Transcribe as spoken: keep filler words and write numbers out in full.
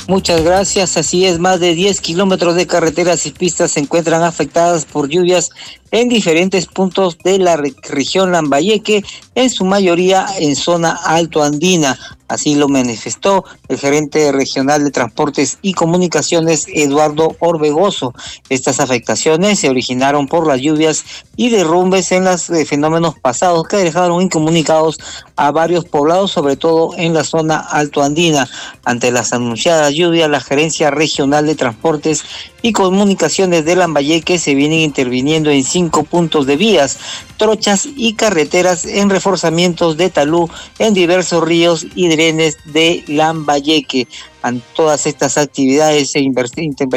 Muchas gracias. Así es, más de diez kilómetros de carreteras y pistas se encuentran afectadas por lluvias en diferentes puntos de la re región Lambayeque, en su mayoría en zona altoandina. Así lo manifestó el gerente regional de Transportes y Comunicaciones, Eduardo Orbegoso. Estas afectaciones se originaron por las lluvias y derrumbes en los eh, fenómenos pasados que dejaron incomunicados a varios poblados, sobre todo en la zona altoandina. Ante las anunciadas lluvias, la Gerencia Regional de Transportes y Comunicaciones de Lambayeque se vienen interviniendo en cinco puntos de vías, trochas y carreteras en reforzamientos de talud en diversos ríos y drenes de Lambayeque. En todas estas actividades se invirtió